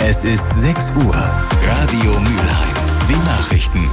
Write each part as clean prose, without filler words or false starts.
Es ist 6 Uhr. Radio Mülheim. Die Nachrichten.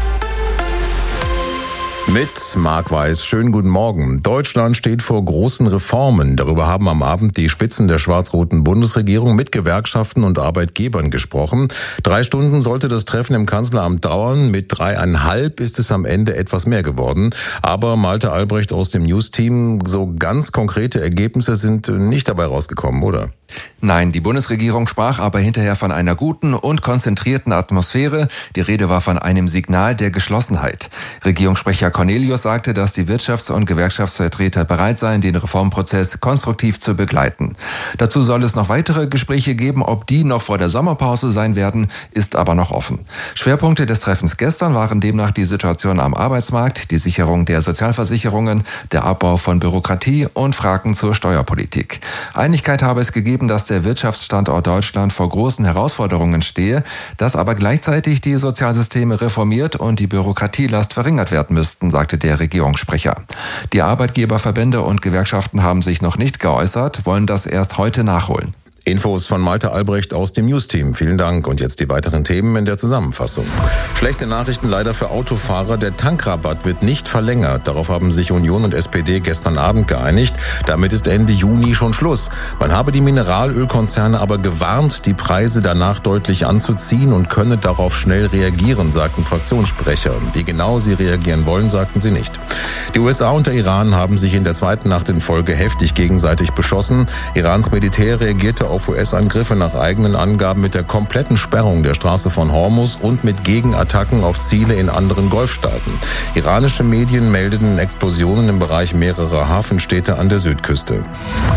Mit Marc Weiß. Schönen guten Morgen. Deutschland steht vor großen Reformen. Darüber haben am Abend die Spitzen der schwarz-roten Bundesregierung mit Gewerkschaften und Arbeitgebern gesprochen. 3 Stunden sollte das Treffen im Kanzleramt dauern. Mit 3,5 ist es am Ende etwas mehr geworden. Aber Malte Albrecht aus dem News-Team, so ganz konkrete Ergebnisse sind nicht dabei rausgekommen, oder? Nein, die Bundesregierung sprach aber hinterher von einer guten und konzentrierten Atmosphäre. Die Rede war von einem Signal der Geschlossenheit. Regierungssprecher Cornelius sagte, dass die Wirtschafts- und Gewerkschaftsvertreter bereit seien, den Reformprozess konstruktiv zu begleiten. Dazu soll es noch weitere Gespräche geben. Ob die noch vor der Sommerpause sein werden, ist aber noch offen. Schwerpunkte des Treffens gestern waren demnach die Situation am Arbeitsmarkt, die Sicherung der Sozialversicherungen, der Abbau von Bürokratie und Fragen zur Steuerpolitik. Einigkeit habe es gegeben, dass der Wirtschaftsstandort Deutschland vor großen Herausforderungen stehe, dass aber gleichzeitig die Sozialsysteme reformiert und die Bürokratielast verringert werden müssten, sagte der Regierungssprecher. Die Arbeitgeberverbände und Gewerkschaften haben sich noch nicht geäußert, wollen das erst heute nachholen. Infos von Malte Albrecht aus dem News-Team. Vielen Dank. Und jetzt die weiteren Themen in der Zusammenfassung. Schlechte Nachrichten leider für Autofahrer. Der Tankrabatt wird nicht verlängert. Darauf haben sich Union und SPD gestern Abend geeinigt. Damit ist Ende Juni schon Schluss. Man habe die Mineralölkonzerne aber gewarnt, die Preise danach deutlich anzuziehen und könne darauf schnell reagieren, sagten Fraktionssprecher. Wie genau sie reagieren wollen, sagten sie nicht. Die USA und der Iran haben sich in der zweiten Nacht in Folge heftig gegenseitig beschossen. Irans Militär reagierte auf US-Angriffe nach eigenen Angaben mit der kompletten Sperrung der Straße von Hormuz und mit Gegenattacken auf Ziele in anderen Golfstaaten. Iranische Medien meldeten Explosionen im Bereich mehrerer Hafenstädte an der Südküste.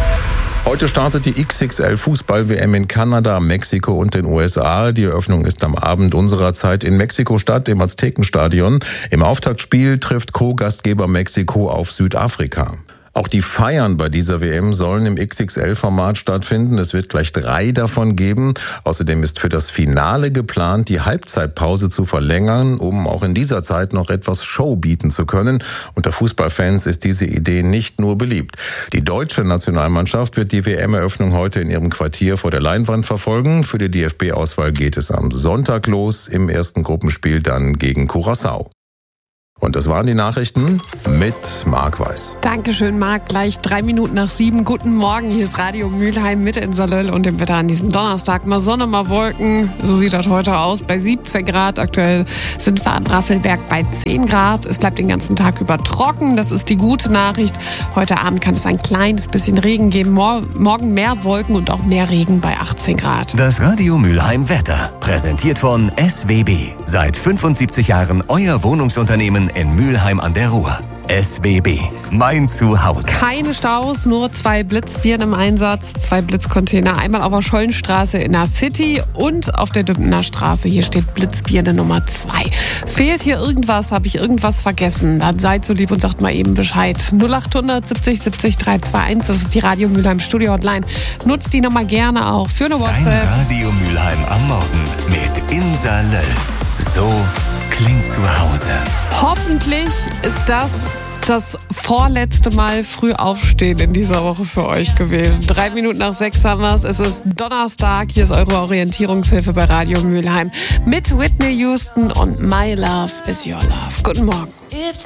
Heute startet die XXL-Fußball-WM in Kanada, Mexiko und den USA. Die Eröffnung ist am Abend unserer Zeit in Mexiko-Stadt im Aztekenstadion. Im Auftaktspiel trifft Co-Gastgeber Mexiko auf Südafrika. Auch die Feiern bei dieser WM sollen im XXL-Format stattfinden. Es wird gleich 3 davon geben. Außerdem ist für das Finale geplant, die Halbzeitpause zu verlängern, um auch in dieser Zeit noch etwas Show bieten zu können. Unter Fußballfans ist diese Idee nicht nur beliebt. Die deutsche Nationalmannschaft wird die WM-Eröffnung heute in ihrem Quartier vor der Leinwand verfolgen. Für die DFB-Auswahl geht es am Sonntag los, im ersten Gruppenspiel dann gegen Curaçao. Und das waren die Nachrichten mit Marc Weiß. Dankeschön, Marc. Gleich 3 Minuten nach 7. Guten Morgen, hier ist Radio Mülheim mit in Salöll und dem Wetter an diesem Donnerstag. Mal Sonne, mal Wolken. So sieht das heute aus. Bei 17 Grad. Aktuell sind wir am Raffelberg bei 10 Grad. Es bleibt den ganzen Tag über trocken. Das ist die gute Nachricht. Heute Abend kann es ein kleines bisschen Regen geben. Morgen mehr Wolken und auch mehr Regen bei 18 Grad. Das Radio Mülheim Wetter. Präsentiert von SWB. Seit 75 Jahren euer Wohnungsunternehmen in Mülheim an der Ruhr. SWB, mein Zuhause. Keine Staus, nur 2 Blitzbirnen im Einsatz, 2 Blitzcontainer. Einmal auf der Schollenstraße in der City und auf der Düppener Straße. Hier steht Blitzbirne Nummer 2. Fehlt hier irgendwas? Habe ich irgendwas vergessen? Dann seid so lieb und sagt mal eben Bescheid. 0800 70 70 321. Das ist die Radio Mülheim Studio Hotline. Nutzt die Nummer gerne auch für eine WhatsApp. Dein Radio Mülheim am Morgen mit Insa Löll. So klingt zu Hause. Hoffentlich ist das vorletzte Mal früh aufstehen in dieser Woche für euch gewesen. 3 Minuten nach 6 haben wir es. Es ist Donnerstag. Hier ist eure Orientierungshilfe bei Radio Mülheim mit Whitney Houston und My Love is Your Love. Guten Morgen.